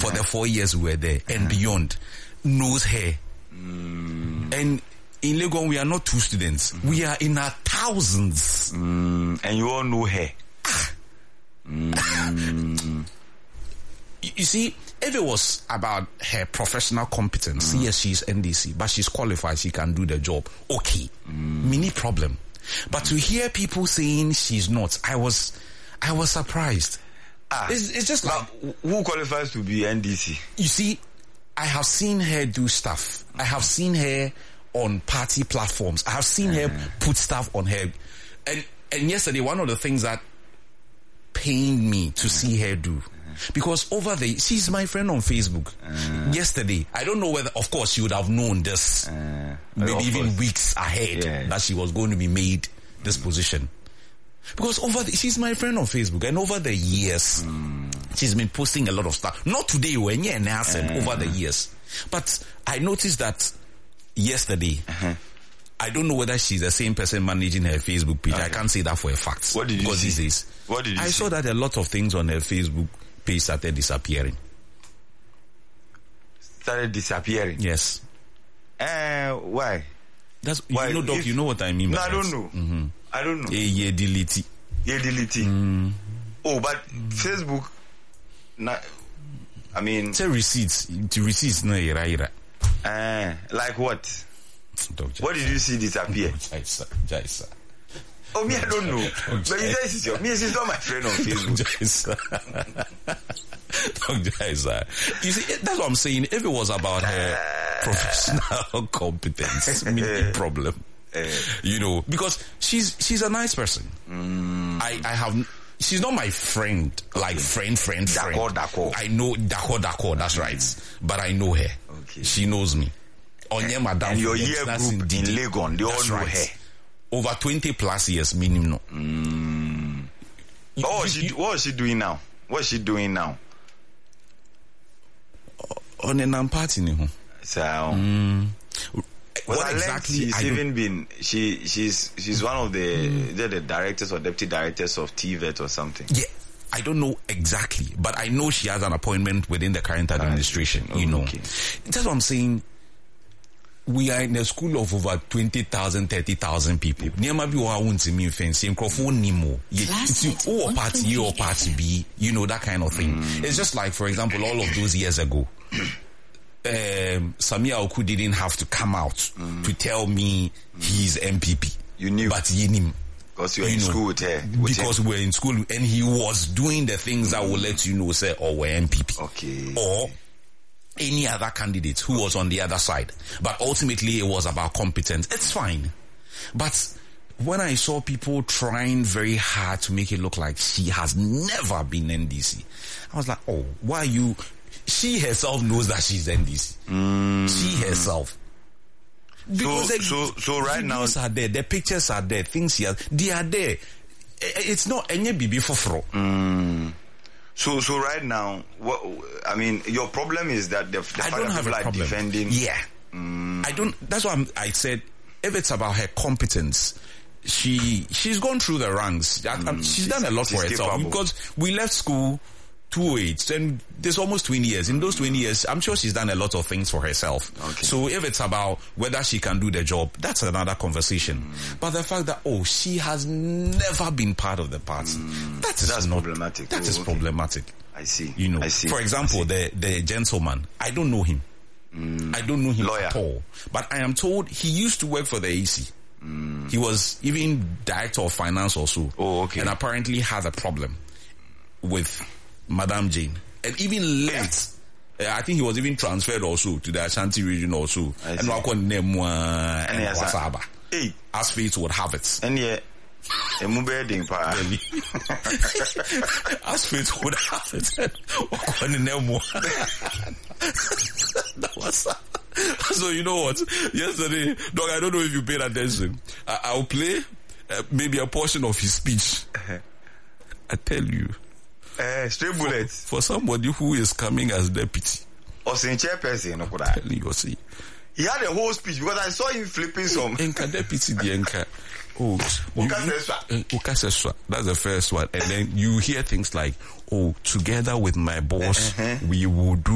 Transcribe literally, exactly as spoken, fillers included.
for the four years we were there and beyond knows her. Mm. And in Legon, we are not two students. Mm. We are in our thousands. Mm. And you all know her. mm. You see, if it was about her professional competence, mm. yes, she's N D C, but she's qualified, she can do the job. Okay. Mm. Mini problem. But mm. to hear people saying she's not, I was, I was surprised. Ah, it's, it's just like, who qualifies to be N D C? You see, I have seen her do stuff. I have seen her on party platforms. I have seen uh. her put stuff on her. And and yesterday, one of the things that pained me to uh. see her do, because over the, she's my friend on Facebook. Uh. Yesterday, I don't know whether, of course, she would have known this, uh. maybe even weeks ahead, yeah. that she was going to be made this mm. position. Because over the, she's my friend on Facebook, and over the years, mm. she's been posting a lot of stuff. Not today, when you're an asset, uh, over the years. But I noticed that yesterday, uh-huh. I don't know whether she's the same person managing her Facebook page. Okay. I can't say that for a fact. What did you because see? These days, what did you I see? saw that a lot of things on her Facebook page started disappearing. Started disappearing? Yes. Uh, why? That's, why? You know, Doc, if, you know what I mean by No, I don't know. Mm-hmm. I don't know. Yeah, delete. Yeah, delete. Mm. Oh, but Facebook, na, I mean... Say receipts. The receipts, no, ira, ira. Uh, like what? What did you see disappear? Jaisa, Jaisa. Oh, me, I don't know. But you guys is your, me, is not my friend on Facebook. Jaisa. You see, that's what I'm saying. If it was about her professional competence, mini problem. You know, because she's she's a nice person. Mm. I, I have she's not my friend, like friend, friend, friend. Dako, dako. I know Dako, Dako, that's mm. right. But I know her. Okay. She knows me. Onye Madam. And your year group in Legon, they all know right. her. Over twenty plus years minimum. Mm. Oh, what, she, what is she doing now? What is she doing now? On a party, so. Mm. Well, what I exactly? She's I even been she she's she's one of the mm. the directors or deputy directors of T V E T or something. Yeah, I don't know exactly, but I know she has an appointment within the current administration. Oh, you know, okay. That's what I'm saying. We are in a school of over twenty thousand, thirty thousand people. Near maybe we won't mean fancy microphone nimo. It's all party, your party B. You know that kind of thing. Mm. It's just like, for example, all of those years ago. Um, Samia Oku didn't have to come out mm. to tell me mm. he's M P P. You knew. But he knew. Because you were in know, school with her. With because him. we were in school and he was doing the things mm. that will let you know, say, oh, we're M P P. Okay. Or any other candidate who was on the other side. But ultimately it was about competence. It's fine. But when I saw people trying very hard to make it look like she has never been N D C, I was like, oh, why are you... She herself knows that she's N D C. Mm. She herself. Because so, the, so, so right now, are there, the pictures are there, things here, they are there. It's not any bibi fofro. Mm. So, so right now, what I mean, your problem is that the, the I don't have a people problem. Are defending. Yeah, mm. I don't. That's why I'm, I said, if it's about her competence, she she's gone through the ranks. Mm. She's, she's done a lot for herself capable. Because we left school. two oh eight, then there's almost twenty years. In those twenty years, I'm sure she's done a lot of things for herself. Okay. So if it's about whether she can do the job, that's another conversation. Mm. But the fact that, oh, she has never been part of the party, mm. that is that's not, problematic. That oh, is okay. problematic. I see. You know, I see. For example, the, the gentleman, I don't know him. Mm. I don't know him Lawyer. at all. But I am told he used to work for the A C. Mm. He was even director of finance also. Oh, okay. And apparently had a problem with Madam Jane. And even left. Uh, I think he was even transferred also to the Ashanti region also. I and Wakon Nemwa and Wasaba. Hey. As fate would have it. And yeah. As fate would have it. Wakon Nemwa. That was so you know what? Yesterday, dog, I don't know if you paid attention. I, I'll play uh, maybe a portion of his speech. I tell you. Uh, straight bullets. For, for somebody who is coming as deputy. Or saying chairperson, no, could I? Tell you, see. He had a whole speech because I saw him flipping some. Enka deputy, the enka. Oh, Okaseswa. That's the first one. And then you hear things like, oh, together with my boss, uh-huh. we will do